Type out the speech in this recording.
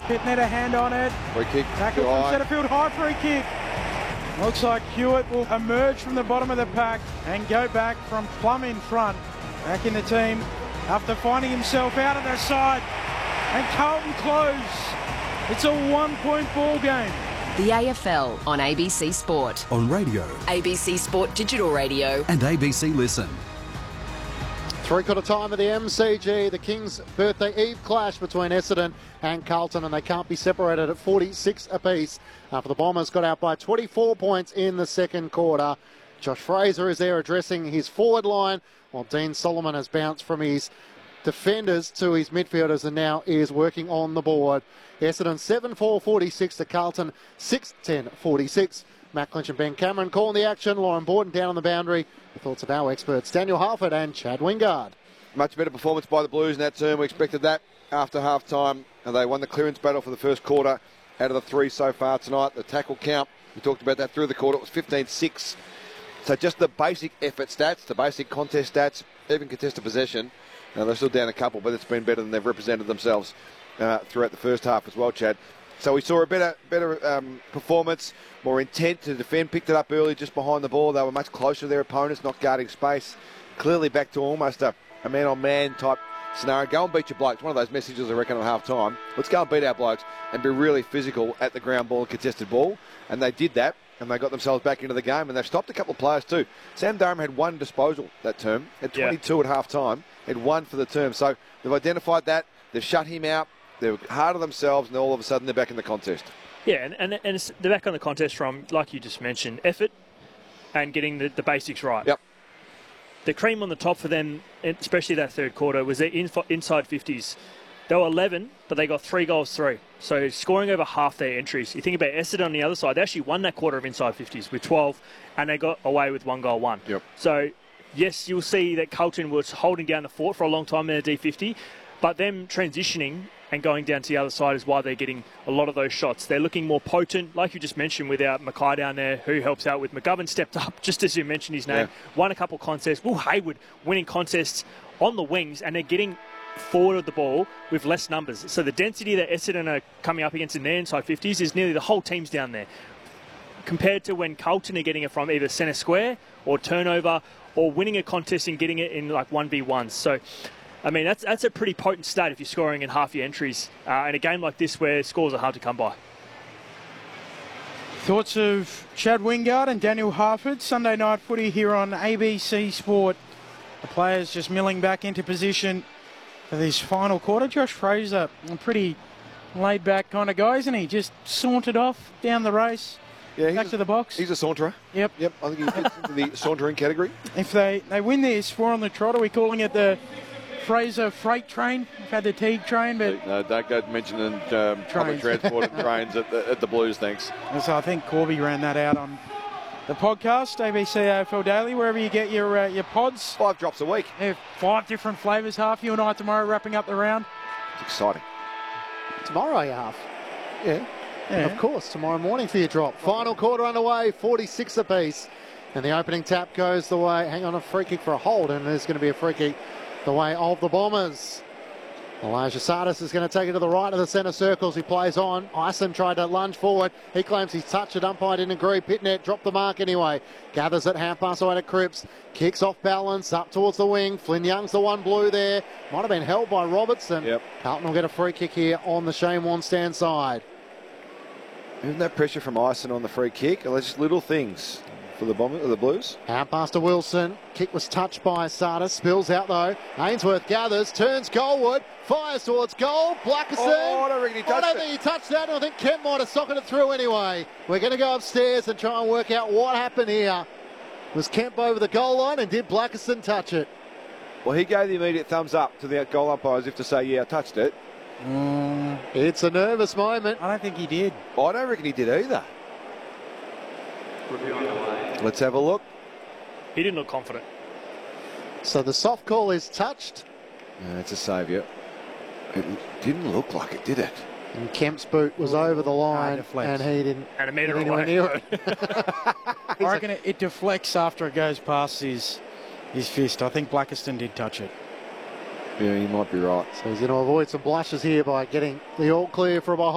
Pitnet a hand on it. Free kick. Tackle from Setterfield, high free kick. Looks like Hewitt will emerge from the bottom of the pack and go back from Plum in front. Back in the team after finding himself out of their side. And Carlton close. It's a 1-point ball game. The AFL on ABC Sport. On radio. ABC Sport Digital Radio. And ABC Listen. Three-quarter time of the MCG, the Kings' birthday eve clash between Essendon and Carlton, and they can't be separated at 46 apiece after the Bombers got out by 24 points in the second quarter. Josh Fraser is there addressing his forward line, while Dean Solomon has bounced from his defenders to his midfielders and now is working on the board. Essendon 7-4-46 to Carlton 6-10-46. Matt Clinch and Ben Cameron calling the action. Lauren Borden down on the boundary. The thoughts of our experts, Daniel Harford and Chad Wingard. Much better performance by the Blues in that term. We expected that after half-time. And they won the clearance battle for the first quarter out of the three so far tonight. The tackle count, we talked about that through the quarter, it was 15-6. So just the basic effort stats, the basic contest stats, even contested possession. Now they're still down a couple, but it's been better than they've represented themselves throughout the first half as well, Chad. So we saw a better performance, more intent to defend, picked it up early just behind the ball. They were much closer to their opponents, not guarding space. Clearly back to almost a man-on-man type scenario. Go and beat your blokes. One of those messages, I reckon, at half-time. Let's go and beat our blokes and be really physical at the ground ball and contested ball. And they did that, and they got themselves back into the game, and they've stopped a couple of players too. Sam Durham had one disposal that term, had 22 at half-time, had one for the term. So they've identified that, they've shut him out, they're hard on themselves, and all of a sudden they're back in the contest. Yeah, and they're back on the contest from, like you just mentioned, effort and getting the basics right. Yep. The cream on the top for them, especially that third quarter, was their inside 50s. They were 11, but they got 3 goals through. So scoring over half their entries. You think about Essendon on the other side, they actually won that quarter of inside 50s with 12, and they got away with 1 goal won. Yep. So, yes, you'll see that Carlton was holding down the fort for a long time in the D50, but them transitioning and going down to the other side is why they're getting a lot of those shots. They're looking more potent, like you just mentioned, without Mackay down there, who helps out with McGovern stepped up, just as you mentioned his name, won a couple contests. Will Hayward winning contests on the wings, and they're getting forward of the ball with less numbers. So the density that Essendon are coming up against in their inside 50s is nearly the whole team's down there. Compared to when Carlton are getting it from either centre square or turnover or winning a contest and getting it in like 1v1s. So I mean, that's a pretty potent stat if you're scoring in half your entries in a game like this where scores are hard to come by. Thoughts of Chad Wingard and Daniel Harford. Sunday night footy here on ABC Sport. The players just milling back into position for this final quarter. Josh Fraser, a pretty laid-back kind of guy, isn't he? Just sauntered off down the race, back to the box. He's a saunterer. Yep. I think he fits into the sauntering category. If they win this 4 on the trot, are we calling it the Fraser freight train? We've had the Teague train, but no, don't go mentioning public transport and trains at the Blues, thanks. So I think Corby ran that out on the podcast, ABC AFL Daily, wherever you get your pods. 5 drops a week. Yeah, 5 different flavours. Half you and I tomorrow wrapping up the round. It's exciting. Tomorrow you have. Yeah. Of course, tomorrow morning for your drop. Final quarter underway, 46 apiece. And the opening tap goes the way, hang on, a free kick for a hold, and there's going to be a free kick the way of the Bombers. Elijah Sardis is going to take it to the right of the centre circles. He plays on. Ison tried to lunge forward. He claims he's touched it. Umpire didn't agree. Pitnet dropped the mark anyway. Gathers at half pass away to Cripps. Kicks off balance up towards the wing. Flynn Young's the one blue there. Might have been held by Robertson. Yep. Carlton will get a free kick here on the Shane Warne side. Isn't that pressure from Ison on the free kick? Or just little things for the Blues? Out past to Wilson. Kick was touched by Sardis. Spills out though. Ainsworth gathers, turns goalward, fires towards goal. Blackerson. Oh, I don't reckon he touched I don't think he touched that. I think Kemp might have socketed it through anyway. We're going to go upstairs and try and work out what happened here. Was Kemp over the goal line and did Blackerson touch it? Well, he gave the immediate thumbs up to the goal umpire as if to say, yeah, I touched it. It's a nervous moment. I don't think he did. I don't reckon he did either. Let's have a look. He didn't look confident. So the soft call is touched. It's a saviour. It didn't look like it, did it? And Kemp's boot was over the line, and he didn't. And a metre get anywhere near it. I reckon it deflects after it goes past his fist. I think Blackerson did touch it. Yeah, you might be right. So he's going to avoid some blushes here by getting the all clear for a behind.